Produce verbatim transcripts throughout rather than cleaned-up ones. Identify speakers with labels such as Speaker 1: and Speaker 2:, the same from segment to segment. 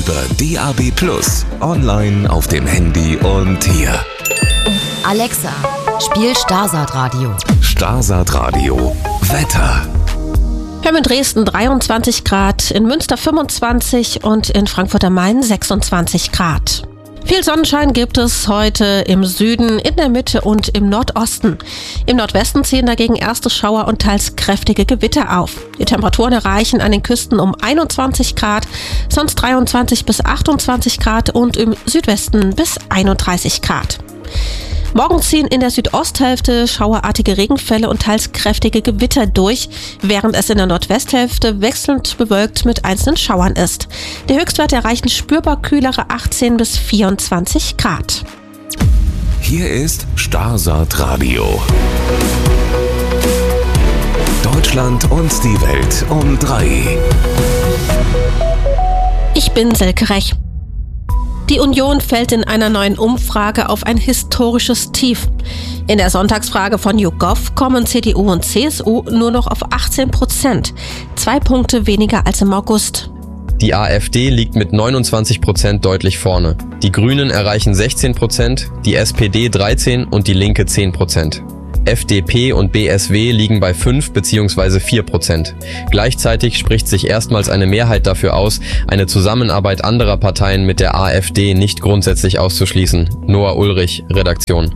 Speaker 1: über D A B plus, online auf dem Handy und hier.
Speaker 2: Alexa, spiel Starsat Radio.
Speaker 1: Starsat Radio Wetter.
Speaker 3: Wir haben in Dresden dreiundzwanzig Grad, in Münster fünfundzwanzig und in Frankfurt am Main sechsundzwanzig Grad. Viel Sonnenschein gibt es heute im Süden, in der Mitte und im Nordosten. Im Nordwesten ziehen dagegen erste Schauer und teils kräftige Gewitter auf. Die Temperaturen erreichen an den Küsten um einundzwanzig Grad, sonst dreiundzwanzig bis achtundzwanzig Grad und im Südwesten bis einunddreißig Grad. Morgen ziehen in der Südosthälfte schauerartige Regenfälle und teils kräftige Gewitter durch, während es in der Nordwesthälfte wechselnd bewölkt mit einzelnen Schauern ist. Die Höchstwerte erreichen spürbar kühlere achtzehn bis vierundzwanzig Grad.
Speaker 1: Hier ist Starsat Radio. Deutschland und die Welt um drei.
Speaker 3: Ich bin Silke Rech. Die Union fällt in einer neuen Umfrage auf ein historisches Tief. In der Sonntagsfrage von YouGov kommen C D U und C S U nur noch auf achtzehn Prozent, zwei Punkte weniger als im August.
Speaker 4: Die AfD liegt mit neunundzwanzig Prozent deutlich vorne. Die Grünen erreichen sechzehn Prozent, die S P D dreizehn und die Linke zehn Prozent. F D P und B S W liegen bei fünf bzw. vier Prozent. Gleichzeitig spricht sich erstmals eine Mehrheit dafür aus, eine Zusammenarbeit anderer Parteien mit der AfD nicht grundsätzlich auszuschließen. Noah Ulrich, Redaktion.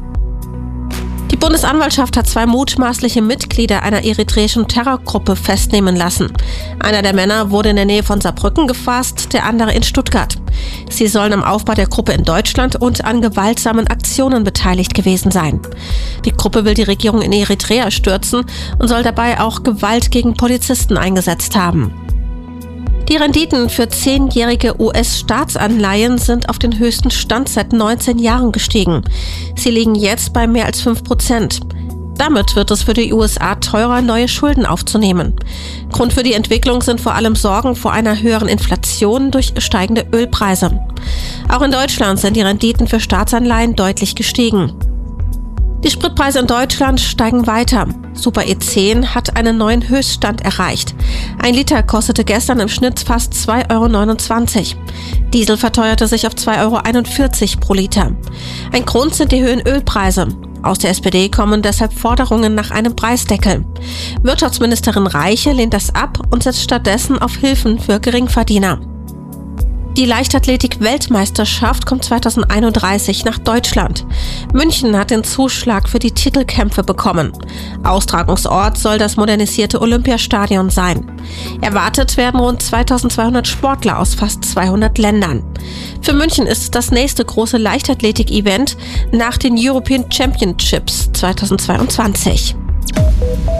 Speaker 3: Die Bundesanwaltschaft hat zwei mutmaßliche Mitglieder einer eritreischen Terrorgruppe festnehmen lassen. Einer der Männer wurde in der Nähe von Saarbrücken gefasst, der andere in Stuttgart. Sie sollen am Aufbau der Gruppe in Deutschland und an gewaltsamen Aktionen beteiligt gewesen sein. Die Gruppe will die Regierung in Eritrea stürzen und soll dabei auch Gewalt gegen Polizisten eingesetzt haben. Die Renditen für zehnjährige U S-Staatsanleihen sind auf den höchsten Stand seit neunzehn Jahren gestiegen. Sie liegen jetzt bei mehr als fünf Prozent. Damit wird es für die U S A teurer, neue Schulden aufzunehmen. Grund für die Entwicklung sind vor allem Sorgen vor einer höheren Inflation durch steigende Ölpreise. Auch in Deutschland sind die Renditen für Staatsanleihen deutlich gestiegen. Die Spritpreise in Deutschland steigen weiter. Super E zehn hat einen neuen Höchststand erreicht. Ein Liter kostete gestern im Schnitt fast zwei Euro neunundzwanzig. Diesel verteuerte sich auf zwei Euro einundvierzig pro Liter. Ein Grund sind die höheren Ölpreise. Aus der S P D kommen deshalb Forderungen nach einem Preisdeckel. Wirtschaftsministerin Reiche lehnt das ab und setzt stattdessen auf Hilfen für Geringverdiener. Die Leichtathletik-Weltmeisterschaft kommt zweitausendeinunddreißig nach Deutschland. München hat den Zuschlag für die Titelkämpfe bekommen. Austragungsort soll das modernisierte Olympiastadion sein. Erwartet werden rund zweitausendzweihundert Sportler aus fast zweihundert Ländern. Für München ist es das nächste große Leichtathletik-Event nach den European Championships zweitausendzweiundzwanzig.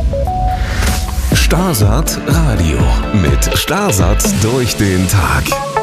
Speaker 1: Starsat Radio mit Starsat durch den Tag.